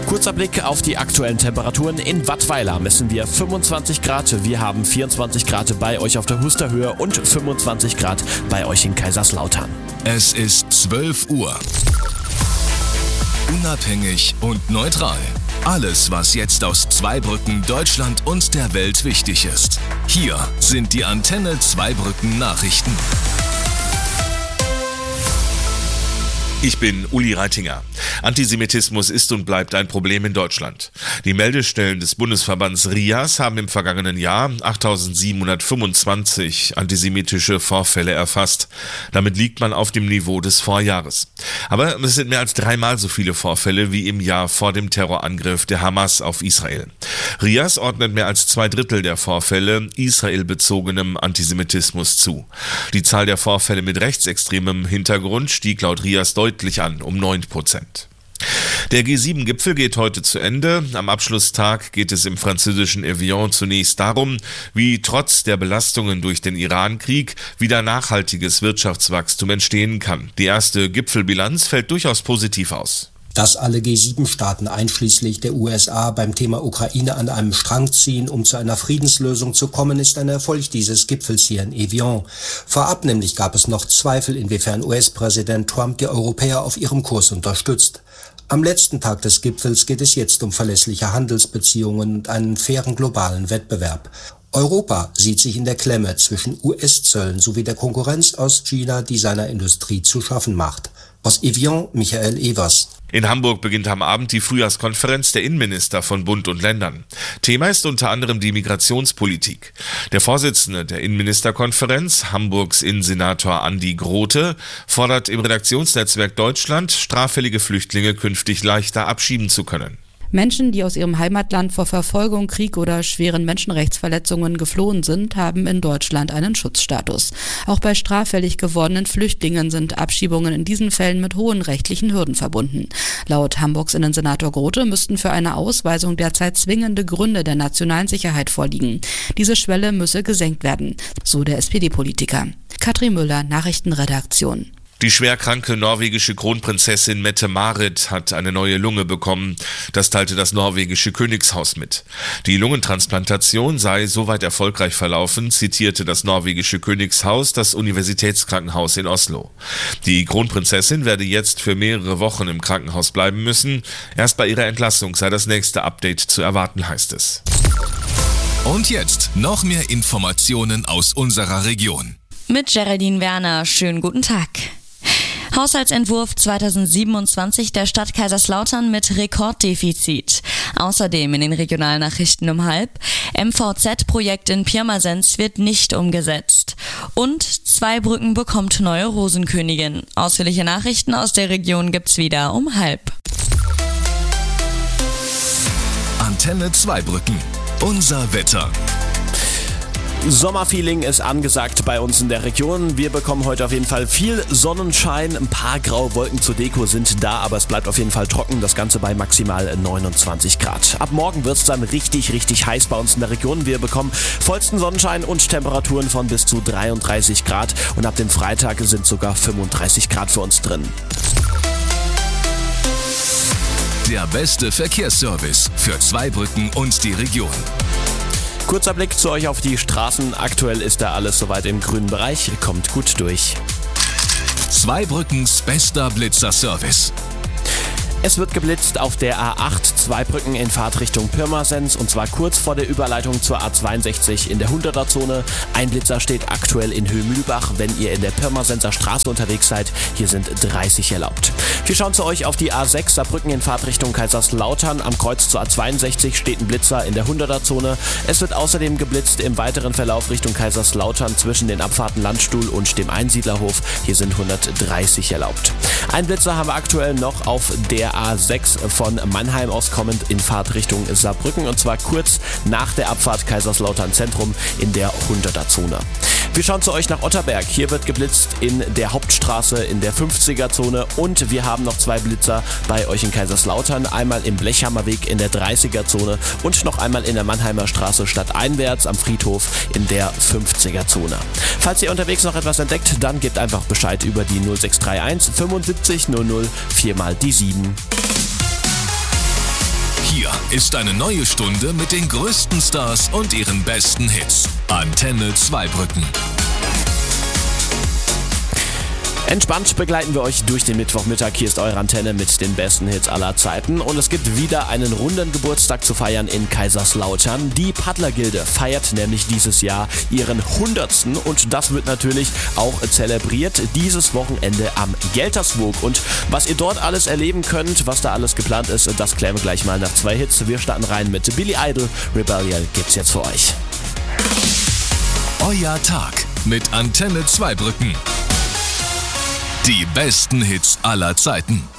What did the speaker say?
Kurzer Blick auf die aktuellen Temperaturen. In Wattweiler messen wir 25 Grad. Wir haben 24 Grad bei euch auf der Husterhöhe und 25 Grad bei euch in Kaiserslautern. Es ist 12 Uhr. Unabhängig und neutral. Alles, was jetzt aus Zweibrücken, Deutschland und der Welt wichtig ist. Hier sind die Antenne Zweibrücken Nachrichten. Ich bin Uli Reitinger. Antisemitismus ist und bleibt ein Problem in Deutschland. Die Meldestellen des Bundesverbands RIAS haben im vergangenen Jahr 8.725 antisemitische Vorfälle erfasst. Damit liegt man auf dem Niveau des Vorjahres. Aber es sind mehr als 3-mal so viele Vorfälle wie im Jahr vor dem Terrorangriff der Hamas auf Israel. RIAS ordnet mehr als 2/3 der Vorfälle israelbezogenem Antisemitismus zu. Die Zahl der Vorfälle mit rechtsextremem Hintergrund stieg laut RIAS deutlich an, um 9%. Der G7-Gipfel geht heute zu Ende. Am Abschlusstag geht es im französischen Evian zunächst darum, wie trotz der Belastungen durch den Iran-Krieg wieder nachhaltiges Wirtschaftswachstum entstehen kann. Die erste Gipfelbilanz fällt durchaus positiv aus. Dass alle G7-Staaten einschließlich der USA beim Thema Ukraine an einem Strang ziehen, um zu einer Friedenslösung zu kommen, ist ein Erfolg dieses Gipfels hier in Evian. Vorab nämlich gab es noch Zweifel, inwiefern US-Präsident Trump die Europäer auf ihrem Kurs unterstützt. Am letzten Tag des Gipfels geht es jetzt um verlässliche Handelsbeziehungen und einen fairen globalen Wettbewerb. Europa sieht sich in der Klemme zwischen US-Zöllen sowie der Konkurrenz aus China, die seiner Industrie zu schaffen macht. Aus Evian, Michael Evers. In Hamburg beginnt am Abend die Frühjahrskonferenz der Innenminister von Bund und Ländern. Thema ist unter anderem die Migrationspolitik. Der Vorsitzende der Innenministerkonferenz, Hamburgs Innensenator Andi Grote, fordert im Redaktionsnetzwerk Deutschland, straffällige Flüchtlinge künftig leichter abschieben zu können. Menschen, die aus ihrem Heimatland vor Verfolgung, Krieg oder schweren Menschenrechtsverletzungen geflohen sind, haben in Deutschland einen Schutzstatus. Auch bei straffällig gewordenen Flüchtlingen sind Abschiebungen in diesen Fällen mit hohen rechtlichen Hürden verbunden. Laut Hamburgs Innensenator Grote müssten für eine Ausweisung derzeit zwingende Gründe der nationalen Sicherheit vorliegen. Diese Schwelle müsse gesenkt werden, so der SPD-Politiker. Katrin Müller, Nachrichtenredaktion. Die schwerkranke norwegische Kronprinzessin Mette-Marit hat eine neue Lunge bekommen. Das teilte das norwegische Königshaus mit. Die Lungentransplantation sei soweit erfolgreich verlaufen, zitierte das norwegische Königshaus das Universitätskrankenhaus in Oslo. Die Kronprinzessin werde jetzt für mehrere Wochen im Krankenhaus bleiben müssen. Erst bei ihrer Entlassung sei das nächste Update zu erwarten, heißt es. Und jetzt noch mehr Informationen aus unserer Region. Mit Geraldine Werner, schönen guten Tag. Haushaltsentwurf 2027 der Stadt Kaiserslautern mit Rekorddefizit. Außerdem in den Regionalnachrichten um 12:30. MVZ-Projekt in Pirmasens wird nicht umgesetzt. Und Zweibrücken bekommt neue Rosenkönigin. Ausführliche Nachrichten aus der Region gibt's wieder um 12:30. Antenne Zweibrücken. Unser Wetter. Sommerfeeling ist angesagt bei uns in der Region. Wir bekommen heute auf jeden Fall viel Sonnenschein. Ein paar graue Wolken zur Deko sind da, aber es bleibt auf jeden Fall trocken. Das Ganze bei maximal 29 Grad. Ab morgen wird es dann richtig heiß bei uns in der Region. Wir bekommen vollsten Sonnenschein und Temperaturen von bis zu 33 Grad. Und ab dem Freitag sind sogar 35 Grad für uns drin. Der beste Verkehrsservice für Zweibrücken und die Region. Kurzer Blick zu euch auf die Straßen. Aktuell ist da alles soweit im grünen Bereich. Kommt gut durch. Zweibrückens bester Blitzerservice. Es wird geblitzt auf der A8 Zweibrücken in Fahrtrichtung Pirmasens und zwar kurz vor der Überleitung zur A62 in der 100er-Zone. Ein Blitzer steht aktuell in Höhmühlbach, wenn ihr in der Pirmasenser Straße unterwegs seid. Hier sind 30 erlaubt. Wir schauen zu euch auf die A6 Saarbrücken in Fahrtrichtung Kaiserslautern. Am Kreuz zur A62 steht ein Blitzer in der 100er-Zone. Es wird außerdem geblitzt im weiteren Verlauf Richtung Kaiserslautern zwischen den Abfahrten Landstuhl und dem Einsiedlerhof. Hier sind 130 erlaubt. Ein Blitzer haben wir aktuell noch auf der A6 von Mannheim aus kommend in Fahrtrichtung Saarbrücken und zwar kurz nach der Abfahrt Kaiserslautern Zentrum in der 100er-Zone. Wir schauen zu euch nach Otterberg. Hier wird geblitzt in der Hauptstraße in der 50er-Zone und wir haben noch 2 Blitzer bei euch in Kaiserslautern. Einmal im Blechhammerweg in der 30er-Zone und noch einmal in der Mannheimer Straße stadteinwärts am Friedhof in der 50er-Zone. Falls ihr unterwegs noch etwas entdeckt, dann gebt einfach Bescheid über die 0631 75 00 4 mal die 7. Hier ist eine neue Stunde mit den größten Stars und ihren besten Hits. Antenne Zweibrücken. Entspannt begleiten wir euch durch den Mittwochmittag. Hier ist eure Antenne mit den besten Hits aller Zeiten. Und es gibt wieder einen runden Geburtstag zu feiern in Kaiserslautern. Die Paddlergilde feiert nämlich dieses Jahr ihren 100. Und das wird natürlich auch zelebriert dieses Wochenende am Gelterswoog. Und was ihr dort alles erleben könnt, was da alles geplant ist, das klären wir gleich mal nach 2 Hits. Wir starten rein mit Billy Idol. Rebellion gibt's jetzt für euch. Euer Tag mit Antenne Zweibrücken. Die besten Hits aller Zeiten.